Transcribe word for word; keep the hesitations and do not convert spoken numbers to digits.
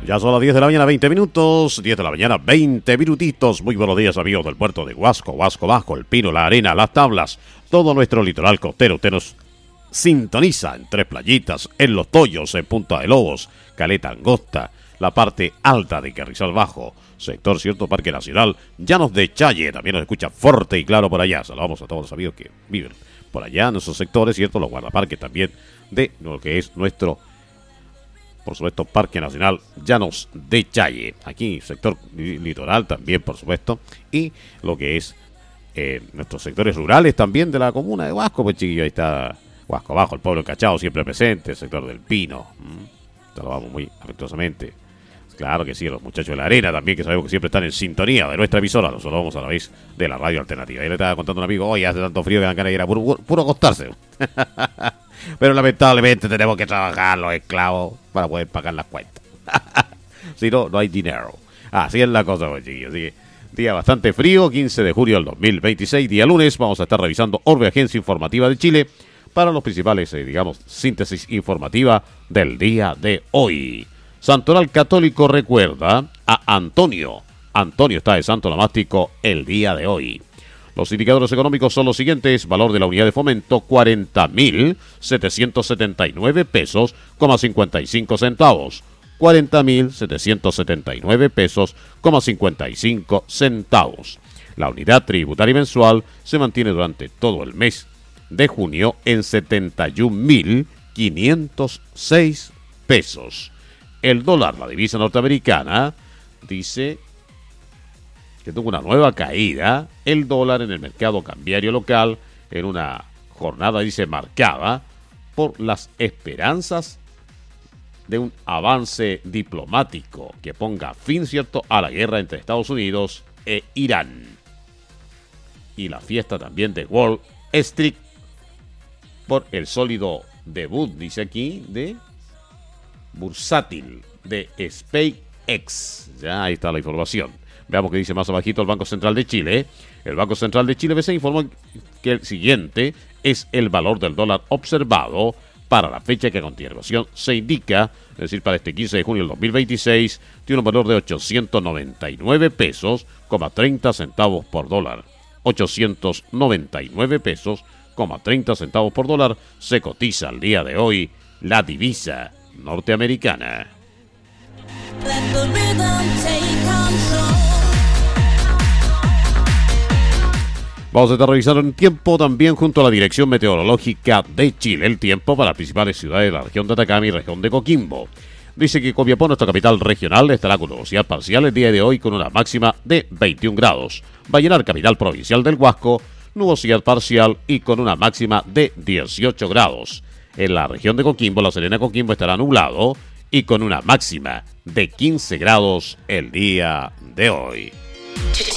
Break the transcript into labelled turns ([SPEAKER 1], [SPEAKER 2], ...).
[SPEAKER 1] Ya son las diez de la mañana, veinte minutos. diez de la mañana, veinte minutitos. Muy buenos días, amigos del puerto de Huasco, Huasco Bajo, El Pino, La Arena, Las Tablas. Todo nuestro litoral costero. Usted nos sintoniza en Tres Playitas, en Los Toyos, en Punta de Lobos, Caleta Angosta, la parte alta de Carrizal Bajo, sector cierto Parque Nacional, Llanos de Challe. También nos escucha fuerte y claro por allá. Saludamos a todos los amigos que viven por allá en esos sectores, cierto, los guardaparques también de lo que es nuestro, por supuesto, Parque Nacional Llanos de Challe. Aquí, sector litoral también, por supuesto. Y lo que es eh, nuestros sectores rurales también de la comuna de Huasco. Pues chiquillo, ahí está Huasco Bajo, el pueblo Cachao siempre presente, el sector del Pino. ¿Mm? Saludamos muy afectuosamente. Claro que sí, los muchachos de La Arena también, que sabemos que siempre están en sintonía de nuestra emisora. Nos saludamos a la vez de la radio alternativa. Ahí le estaba contando a un amigo, oye, hace tanto frío que dan ganas de ir a puro, puro acostarse. Pero lamentablemente tenemos que trabajar los esclavos para poder pagar las cuentas. Si no, no hay dinero. Así es la cosa, pues, chiquillos. Así que día bastante frío, quince de julio del dos mil veintiséis, día lunes. Vamos a estar revisando Orbe, Agencia Informativa de Chile, para los principales, eh, digamos, síntesis informativa del día de hoy. Santoral Católico recuerda a Antonio. Antonio está de santo nomástico el día de hoy. Los indicadores económicos son los siguientes. Valor de la unidad de fomento, cuarenta mil setecientos setenta y nueve pesos, coma cincuenta y cinco centavos. cuarenta mil setecientos setenta y nueve pesos, coma cincuenta y cinco centavos. La unidad tributaria mensual se mantiene durante todo el mes de junio en setenta y un mil quinientos seis pesos. El dólar, la divisa norteamericana, dice que tuvo una nueva caída. El dólar en el mercado cambiario local en una jornada, dice, marcada por las esperanzas de un avance diplomático que ponga fin, cierto, a la guerra entre Estados Unidos e Irán. Y la fiesta también de Wall Street por el sólido debut, dice aquí, de bursátil de SpaceX. Ya ahí está la información. Veamos qué dice más abajito el Banco Central de Chile. El Banco Central de Chile B C informó que el siguiente es el valor del dólar observado para la fecha que a continuación se indica, es decir, para este quince de junio del dos mil veintiséis, tiene un valor de ochocientos noventa y nueve pesos, coma treinta centavos por dólar. ochocientos noventa y nueve pesos, coma treinta centavos por dólar se cotiza al día de hoy la divisa norteamericana. Vamos a estar revisando en tiempo también junto a la Dirección Meteorológica de Chile. El tiempo para las principales ciudades de la región de Atacama y región de Coquimbo. Dice que Copiapó, nuestra capital regional, estará con nubosidad parcial el día de hoy con una máxima de veintiún grados. Vallenar, capital provincial del Huasco, nubosidad parcial y con una máxima de dieciocho grados. En la región de Coquimbo, La Serena, Coquimbo, estará nublado y con una máxima de quince grados el día de hoy.